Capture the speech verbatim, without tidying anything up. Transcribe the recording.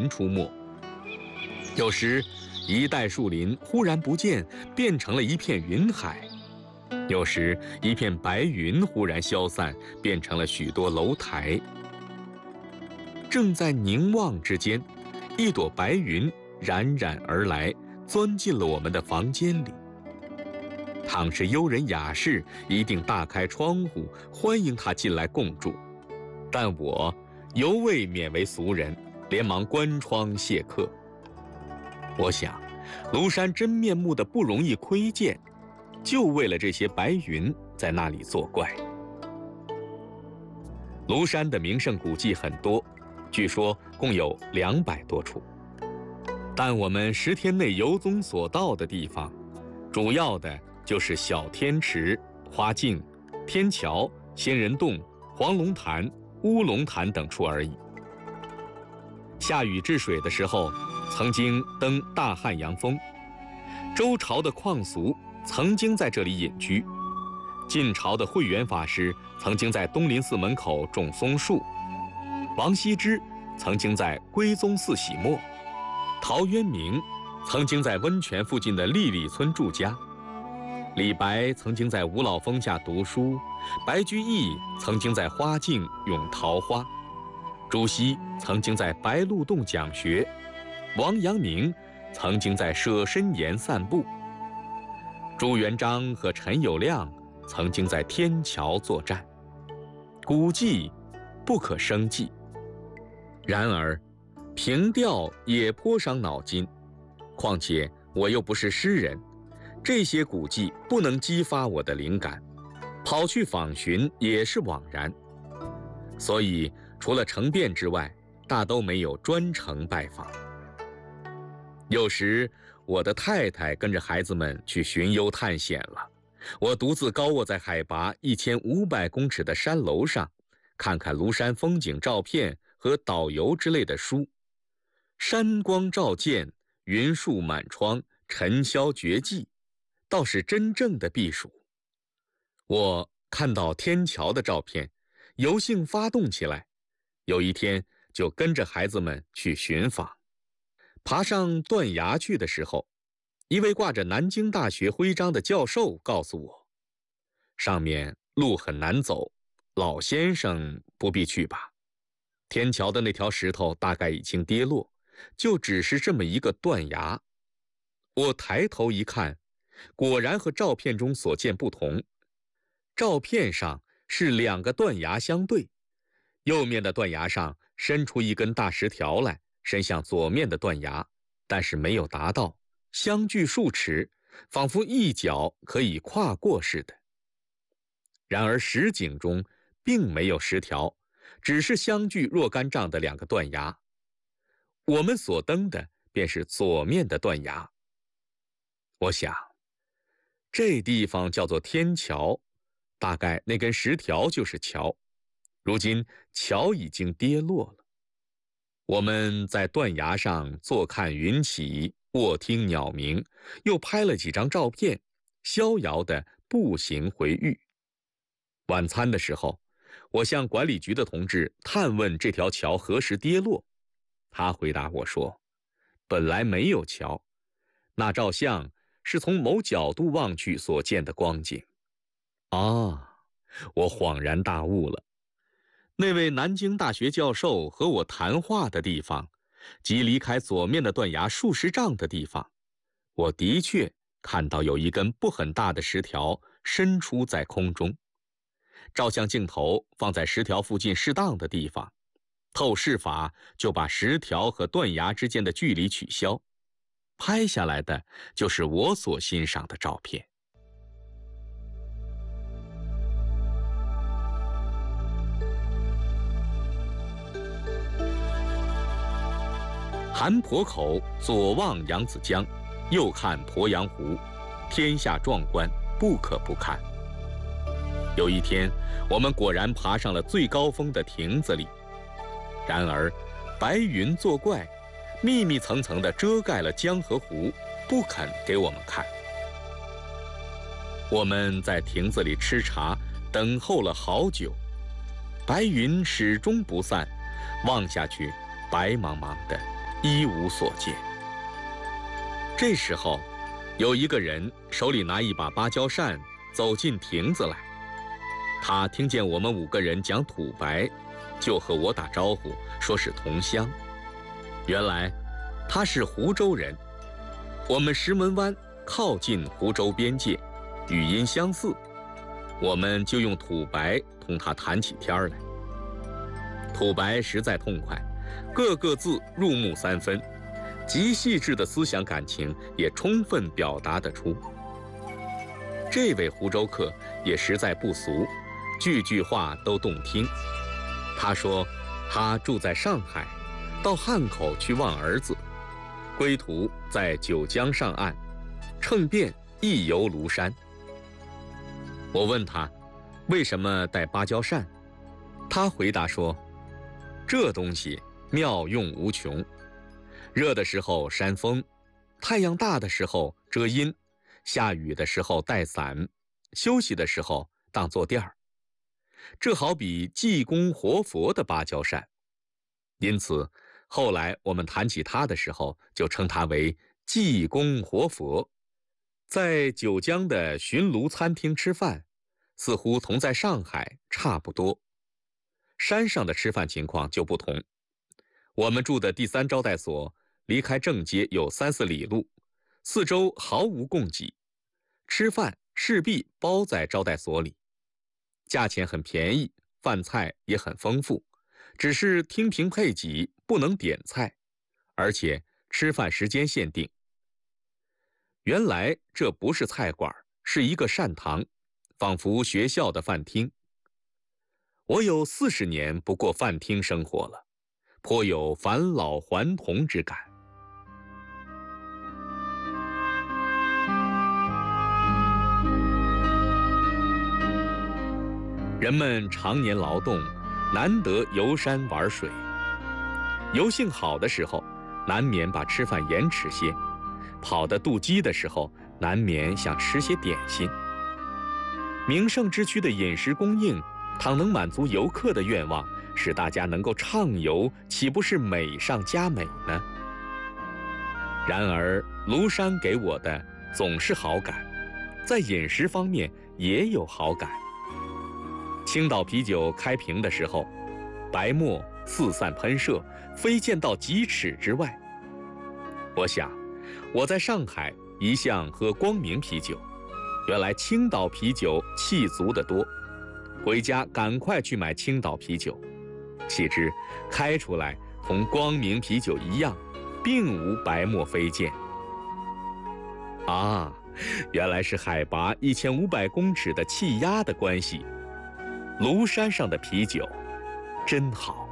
云出没。有时，一带树林忽然不见，变成了一片云海；有时，一片白云忽然消散，变成了许多楼台。正在凝望之间，一朵白云冉冉而来，钻进了我们的房间里。倘是幽人雅士，一定大开窗户，欢迎他进来共住。但我犹未免为俗人，连忙关窗谢客。我想，庐山真面目的不容易窥见，就为了这些白云在那里作怪。庐山的名胜古迹很多，据说共有两百多处，但我们十天内游踪所到的地方，主要的就是小天池、花径、天桥、仙人洞、黄龙潭、乌龙潭等处而已。下雨治水的时候，曾经登大汉阳峰。周朝的况俗曾经在这里隐居。晋朝的慧远法师曾经在东林寺门口种松树。王羲之曾经在归宗寺洗墨。陶渊明曾经在温泉附近的历历村住家。李白曾经在五老峰下读书。白居易曾经在花径咏桃花。朱熹曾经在白鹿洞讲学。王阳明曾经在舍身岩散步。朱元璋和陈友谅曾经在天桥作战。古迹不可生计，然而凭吊也颇伤脑筋。况且我又不是诗人，这些古迹不能激发我的灵感，跑去访寻也是枉然。所以除了成便之外，大都没有专程拜访。有时我的太太跟着孩子们去寻幽探险了，我独自高卧在海拔一千五百公尺的山楼上，看看庐山风景照片和导游之类的书。山光照见，云树满窗，尘嚣绝迹，倒是真正的避暑。我看到天桥的照片，由兴发动起来，有一天就跟着孩子们去寻访。爬上断崖去的时候，一位挂着南京大学徽章的教授告诉我，上面路很难走，老先生不必去吧。天桥的那条石头大概已经跌落，就只是这么一个断崖。我抬头一看，果然和照片中所见不同。照片上是两个断崖相对，右面的断崖上伸出一根大石条来，伸向左面的断崖，但是没有达到，相距数尺，仿佛一脚可以跨过似的。然而实景中并没有石条，只是相距若干丈的两个断崖。我们所登的便是左面的断崖。我想，这地方叫做天桥，大概那根石条就是桥，如今桥已经跌落了。我们在断崖上坐看云起，卧听鸟鸣，又拍了几张照片，逍遥地步行回寓。晚餐的时候，我向管理局的同志探问这条桥何时跌落。他回答我说，本来没有桥，那照相是从某角度望去所见的光景。啊，我恍然大悟了。那位南京大学教授和我谈话的地方，即离开左面的断崖数十丈的地方，我的确看到有一根不很大的石条伸出在空中。照相镜头放在石条附近适当的地方，透视法就把石条和断崖之间的距离取消，拍下来的就是我所欣赏的照片。韩坡口左望扬子江，右看鄱阳湖，天下壮观，不可不看。有一天，我们果然爬上了最高峰的亭子里，然而白云作怪，密密层层地遮盖了江和湖，不肯给我们看。我们在亭子里吃茶，等候了好久，白云始终不散，望下去白茫茫的， 一无所见。这时候，有一个人手里拿一把芭蕉扇走进亭子来。他听见我们五个人讲土白，就和我打招呼，说是同乡。原来他是湖州人，我们石门湾靠近湖州边界，语音相似，我们就用土白同他谈起天来。土白实在痛快，个个字入木三分，极细致的思想感情也充分表达得出。这位湖州客也实在不俗，句句话都动听。他说他住在上海，到汉口去望儿子，归途在九江上岸，乘便一游庐山。我问他为什么带芭蕉扇，他回答说，这东西妙用无穷，热的时候扇风，太阳大的时候遮阴，下雨的时候带伞，休息的时候当坐垫儿。这好比济公活佛的芭蕉扇，因此后来我们谈起他的时候，就称他为济公活佛。在九江的寻庐餐厅吃饭，似乎同在上海差不多。山上的吃饭情况就不同。我们住的第三招待所离开正街有三四里路，四周毫无供给，吃饭势必包在招待所里，价钱很便宜，饭菜也很丰富，只是听凭配给，不能点菜，而且吃饭时间限定。原来这不是菜馆，是一个膳堂，仿佛学校的饭厅。我有四十年不过饭厅生活了，颇有返老还童之感。人们常年劳动，难得游山玩水。游性好的时候，难免把吃饭延迟些；跑得肚饥的时候，难免想吃些点心。名胜之区的饮食供应，倘能满足游客的愿望，使大家能够畅游，岂不是美上加美呢？然而庐山给我的总是好感，在饮食方面也有好感。青岛啤酒开瓶的时候，白沫四散喷射，飞溅到几尺之外。我想，我在上海一向喝光明啤酒，原来青岛啤酒气足得多，回家赶快去买青岛啤酒，岂知开出来同光明啤酒一样，并无白沫飞溅。啊，原来是海拔一千五百公尺的气压的关系。庐山上的啤酒真好。